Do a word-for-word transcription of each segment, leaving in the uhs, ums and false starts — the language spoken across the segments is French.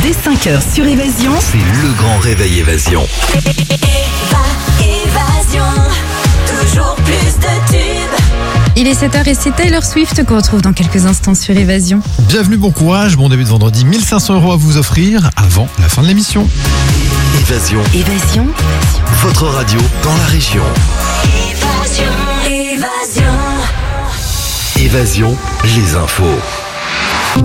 dès cinq heures sur Évasion. C'est le grand réveil Évasion. Évasion, toujours plus de tubes. Il est sept heures et c'est Taylor Swift qu'on retrouve dans quelques instants sur Évasion. Bienvenue, bon courage, bon début de vendredi, mille cinq cents euros à vous offrir avant la fin de l'émission. Évasion, Évasion, votre radio dans la région. Évasion, évasion. Évasion, les infos.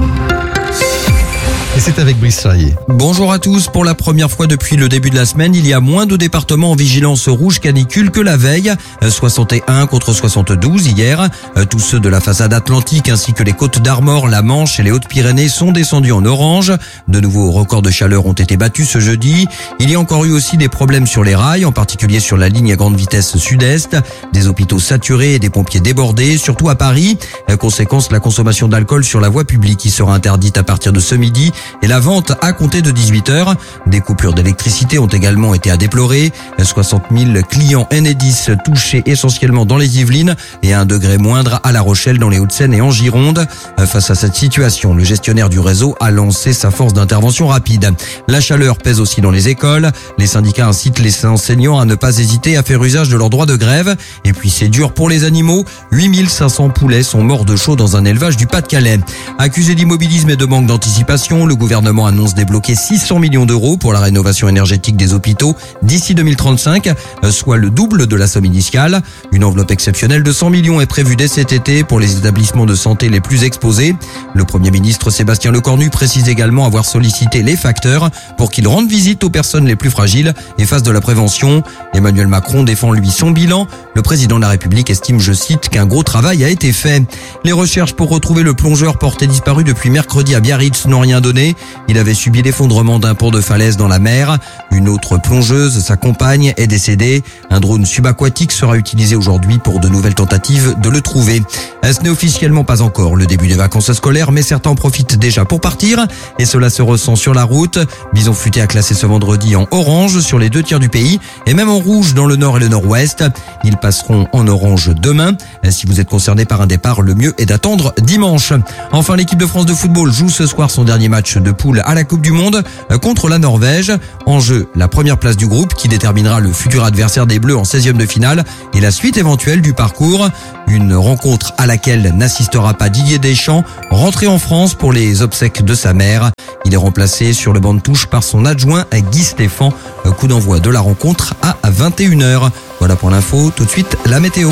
Et c'est avec Brice Charrier. Bonjour à tous. Pour la première fois depuis le début de la semaine, il y a moins de départements en vigilance rouge canicule que la veille. soixante et un contre soixante-douze hier. Tous ceux de la façade atlantique ainsi que les côtes d'Armor, la Manche et les Hautes-Pyrénées sont descendus en orange. De nouveaux records de chaleur ont été battus ce jeudi. Il y a encore eu aussi des problèmes sur les rails, en particulier sur la ligne à grande vitesse sud-est. Des hôpitaux saturés et des pompiers débordés, surtout à Paris. Conséquence, la consommation d'alcool sur la voie publique qui sera interdite à partir de ce midi. Et la vente à compter de dix-huit heures. Des coupures d'électricité ont également été à déplorer. soixante mille clients Enedis touchés essentiellement dans les Yvelines et à un degré moindre à La Rochelle, dans les Hauts-de-Seine et en Gironde. Face à cette situation, le gestionnaire du réseau a lancé sa force d'intervention rapide. La chaleur pèse aussi dans les écoles. Les syndicats incitent les enseignants à ne pas hésiter à faire usage de leur droit de grève. Et puis c'est dur pour les animaux. huit mille cinq cents poulets sont morts de chaud dans un élevage du Pas-de-Calais. Accusé d'immobilisme et de manque d'anticipation, le gouvernement annonce débloquer six cents millions d'euros pour la rénovation énergétique des hôpitaux d'ici deux mille trente-cinq, soit le double de la somme initiale. Une enveloppe exceptionnelle de cent millions est prévue dès cet été pour les établissements de santé les plus exposés. Le Premier ministre Sébastien Lecornu précise également avoir sollicité les facteurs pour qu'ils rendent visite aux personnes les plus fragiles et fassent de la prévention. Emmanuel Macron défend lui son bilan. Le président de la République estime, je cite, qu'un gros travail a été fait. Les recherches pour retrouver le plongeur porté disparu depuis mercredi à Biarritz n'ont rien donné. Il avait subi l'effondrement d'un pont de falaise dans la mer. Une autre plongeuse, sa compagne, est décédée. Un drone subaquatique sera utilisé aujourd'hui pour de nouvelles tentatives de le trouver. Ce n'est officiellement pas encore le début des vacances scolaires, mais certains en profitent déjà pour partir. Et cela se ressent sur la route. Bison Futé a classé ce vendredi en orange sur les deux tiers du pays et même en rouge dans le nord et le nord-ouest. Ils passeront en orange demain. Si vous êtes concerné par un départ, le mieux est d'attendre dimanche. Enfin, l'équipe de France de football joue ce soir son dernier match de poule à la Coupe du Monde contre la Norvège. En jeu, la première place du groupe qui déterminera le futur adversaire des Bleus en seizième de finale et la suite éventuelle du parcours. Une rencontre à laquelle n'assistera pas Didier Deschamps, rentré en France pour les obsèques de sa mère. Il est remplacé sur le banc de touche par son adjoint Guy Stéphane. Coup d'envoi de la rencontre à vingt et une heures. Voilà pour l'info. Tout de suite, la météo.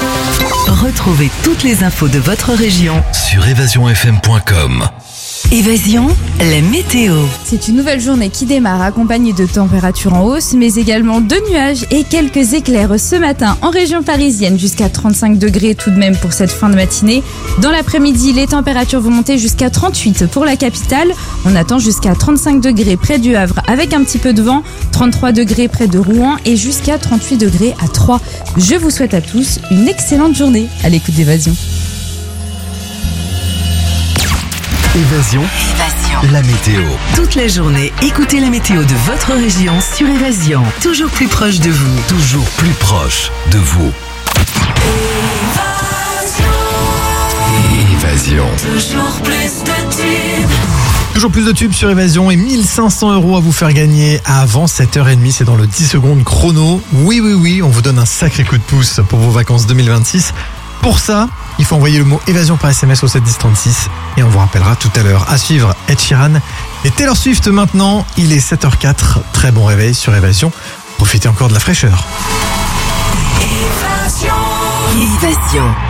retrouvez toutes les infos de votre région Sur évasion f m point com. Évasion, la météo. C'est une nouvelle journée qui démarre accompagnée de températures en hausse, mais également de nuages et quelques éclairs ce matin en région parisienne, jusqu'à trente-cinq degrés tout de même pour cette fin de matinée. Dans l'après-midi, les températures vont monter jusqu'à trente-huit pour la capitale. On attend jusqu'à trente-cinq degrés près du Havre avec un petit peu de vent, trente-trois degrés près de Rouen et jusqu'à trente-huit degrés à Troyes. Je vous souhaite à tous une excellente journée à l'écoute d'Évasion. Évasion, Évasion. la météo. Toute la journée, écoutez la météo de votre région sur Évasion. Toujours plus proche de vous. Toujours plus proche de vous. Évasion. Toujours plus de tubes. Toujours plus de tubes sur Évasion et mille cinq cents euros à vous faire gagner avant sept heures trente. C'est dans le dix secondes chrono. Oui, oui, oui, on vous donne un sacré coup de pouce pour vos vacances deux mille vingt-six. Pour ça, il faut envoyer le mot Évasion par S M S au sept dix trente-six et on vous rappellera tout à l'heure. À suivre, Ed Sheeran et Taylor Swift maintenant. Il est sept heures quatre. Très bon réveil sur Évasion. Profitez encore de la fraîcheur. Évasion. Évasion.